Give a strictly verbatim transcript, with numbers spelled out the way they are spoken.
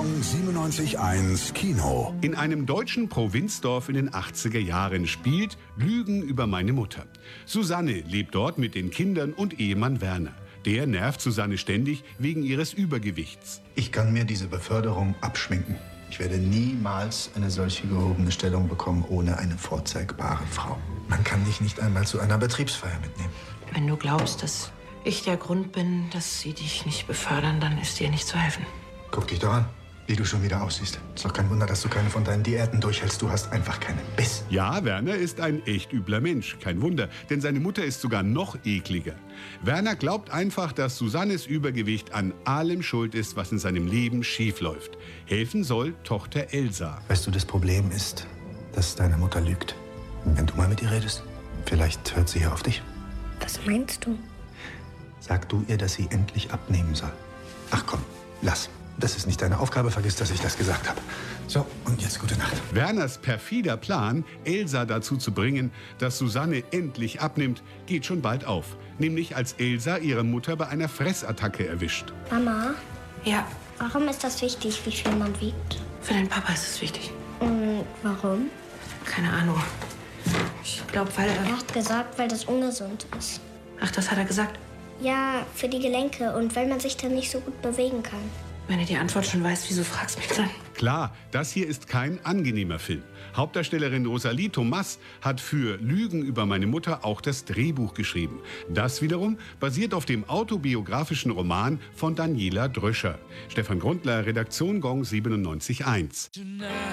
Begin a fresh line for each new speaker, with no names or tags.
Gong siebenundneunzig eins Kino.
In einem deutschen Provinzdorf in den achtziger Jahren spielt Lügen über meine Mutter. Susanne lebt dort mit den Kindern und Ehemann Werner. Der nervt Susanne ständig wegen ihres Übergewichts.
Ich kann mir diese Beförderung abschminken. Ich werde niemals eine solche gehobene Stellung bekommen ohne eine vorzeigbare Frau. Man kann dich nicht einmal zu einer Betriebsfeier mitnehmen.
Wenn du glaubst, dass ich der Grund bin, dass sie dich nicht befördern, dann ist dir nicht zu helfen.
Guck dich doch an, wie du schon wieder aussiehst. Ist doch kein Wunder, dass du keine von deinen Diäten durchhältst. Du hast einfach keinen Biss.
Ja, Werner ist ein echt übler Mensch. Kein Wunder, denn seine Mutter ist sogar noch ekliger. Werner glaubt einfach, dass Susannes Übergewicht an allem schuld ist, was in seinem Leben schiefläuft. Helfen soll Tochter Elsa.
Weißt du, das Problem ist, dass deine Mutter lügt. Und wenn du mal mit ihr redest, vielleicht hört sie ja auf dich.
Was meinst du?
Sag du ihr, dass sie endlich abnehmen soll. Ach komm, lass. Das ist nicht deine Aufgabe, vergiss, dass ich das gesagt habe. So, und jetzt gute Nacht.
Werners perfider Plan, Elsa dazu zu bringen, dass Susanne endlich abnimmt, geht schon bald auf. Nämlich als Elsa ihre Mutter bei einer Fressattacke erwischt.
Mama,
Ja,
warum ist das wichtig, wie viel man wiegt?
für deinen Papa ist es wichtig.
Und warum?
Keine Ahnung. Ich glaube, weil
Er
er...
hat gesagt, weil das ungesund ist.
Ach, das hat er gesagt.
Ja, für die Gelenke und weil man sich dann nicht so gut bewegen kann.
Wenn du die Antwort schon weißt, wieso fragst du mich dann?
Klar, das hier ist kein angenehmer Film. Hauptdarstellerin Rosalie Thomas hat für Lügen über meine Mutter auch das Drehbuch geschrieben. Das wiederum basiert auf dem autobiografischen Roman von Daniela Dröscher. Stefan Grundler, Redaktion Gong siebenundneunzig eins.